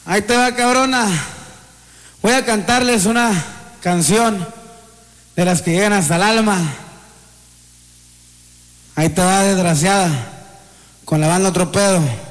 Ahí te va, cabrona. Voy a cantarles una canción de las que llegan hasta el alma. Ahí te va, desgraciada, con la banda Otro Pedo.